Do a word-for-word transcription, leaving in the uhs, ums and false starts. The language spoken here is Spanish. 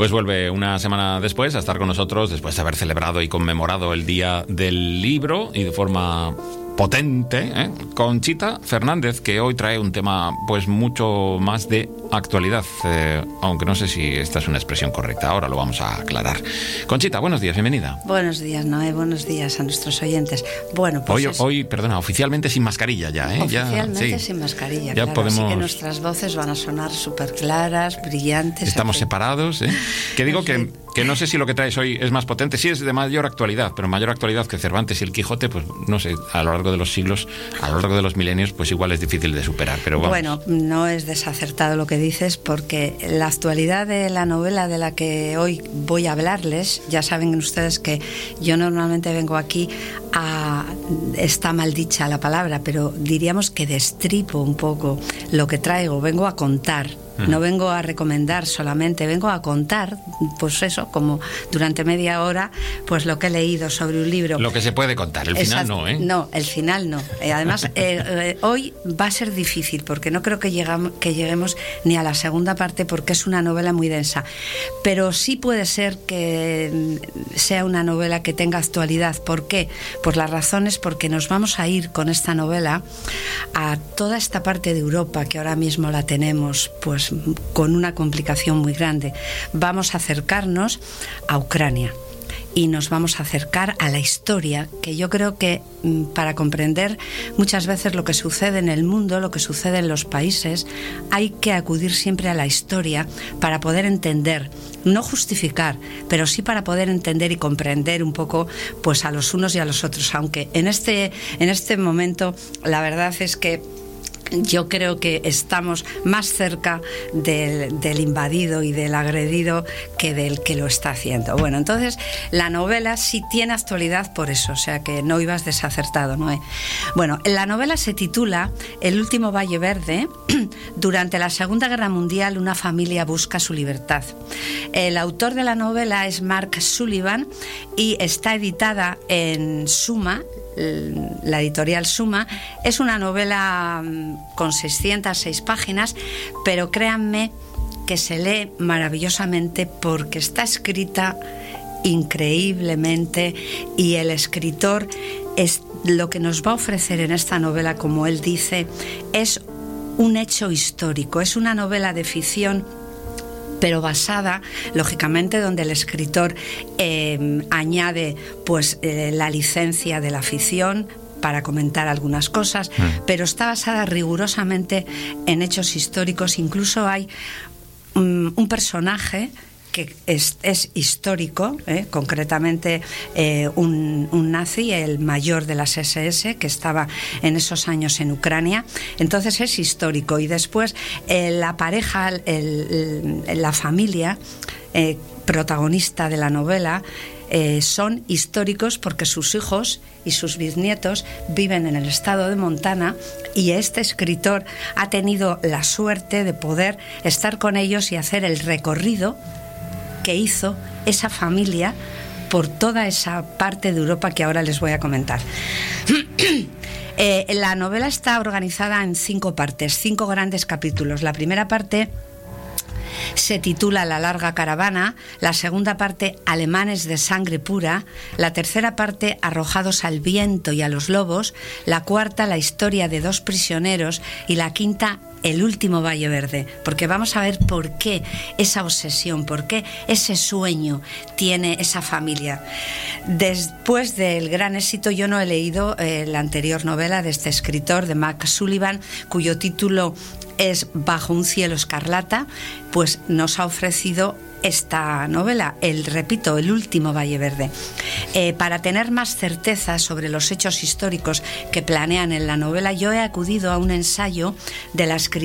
Pues vuelve una semana después a estar con nosotros, después de haber celebrado y conmemorado el Día del Libro, y de forma potente, ¿eh? Conchita Fernández, que hoy trae un tema pues mucho más de actualidad, eh, aunque no sé si esta es una expresión correcta, ahora lo vamos a aclarar. Conchita, buenos días, bienvenida. Buenos días, Noé, buenos días a nuestros oyentes. Bueno, pues hoy, es... hoy, perdona, oficialmente sin mascarilla ya, ¿eh? Oficialmente ya, sí. sin mascarilla, ya claro, podemos... así que nuestras voces van a sonar súper claras, brillantes. Estamos separados, ¿eh? Que digo que, que no sé si lo que traes hoy es más potente, sí es de mayor actualidad, pero mayor actualidad que Cervantes y el Quijote, pues no sé, a lo largo de los siglos, a lo largo de los milenios, pues igual es difícil de superar, pero vamos. Bueno, no es desacertado lo que dices, porque la actualidad de la novela de la que hoy voy a hablarles, ya saben ustedes que yo normalmente vengo aquí a... está mal dicha la palabra, pero diríamos que destripo un poco lo que traigo, vengo a contar. No vengo a recomendar solamente, vengo a contar, pues eso, como durante media hora, pues lo que he leído sobre un libro. Lo que se puede contar, el final Exacto. no, ¿eh? No, el final no. Eh, además, eh, eh, hoy va a ser difícil, porque no creo que, llegamos, que lleguemos ni a la segunda parte, porque es una novela muy densa. Pero sí puede ser que sea una novela que tenga actualidad. ¿Por qué? Pues la razón es porque nos vamos a ir con esta novela a toda esta parte de Europa, que ahora mismo la tenemos, pues con una complicación muy grande. Vamos a acercarnos a Ucrania y nos vamos a acercar a la historia, que yo creo que para comprender muchas veces lo que sucede en el mundo, lo que sucede en los países, hay que acudir siempre a la historia para poder entender, no justificar, pero sí para poder entender y comprender un poco pues a los unos y a los otros, aunque en este, en este momento la verdad es que yo creo que estamos más cerca del, del invadido y del agredido que del que lo está haciendo. Bueno, entonces la novela sí tiene actualidad por eso, o sea que no ibas desacertado, Noé. Bueno, la novela se titula El último Valle Verde. Durante la Segunda Guerra Mundial una familia busca su libertad. El autor de la novela es Mark Sullivan y está editada en Suma, la editorial Suma. Es una novela con seiscientas seis páginas, pero créanme que se lee maravillosamente porque está escrita increíblemente y el escritor es, lo que nos va a ofrecer en esta novela, como él dice, es un hecho histórico, es una novela de ficción, pero basada, lógicamente, donde el escritor eh, añade pues eh, la licencia de la ficción para comentar algunas cosas, mm. pero está basada rigurosamente en hechos históricos. Incluso hay um, un personaje que es, es histórico, ¿eh? concretamente eh, un, un nazi, el mayor de las ese ese, que estaba en esos años en Ucrania. Entonces es histórico. Y después eh, la pareja, el, el, la familia eh, protagonista de la novela, eh, son históricos porque sus hijos y sus bisnietos viven en el estado de Montana, y este escritor ha tenido la suerte de poder estar con ellos y hacer el recorrido que hizo esa familia por toda esa parte de Europa que ahora les voy a comentar. eh, la novela está organizada en cinco partes, cinco grandes capítulos. La primera parte se titula La larga caravana, la segunda parte Alemanes de sangre pura, la tercera parte Arrojados al viento y a los lobos, la cuarta La historia de dos prisioneros y la quinta El último Valle Verde, porque vamos a ver por qué esa obsesión, por qué ese sueño tiene esa familia. Después del gran éxito, yo no he leído eh, la anterior novela de este escritor, de Mark Sullivan, cuyo título es Bajo un cielo escarlata, pues nos ha ofrecido esta novela, el repito, El último Valle Verde. Eh, para tener más certeza sobre los hechos históricos que planean en la novela, yo he acudido a un ensayo de la escritora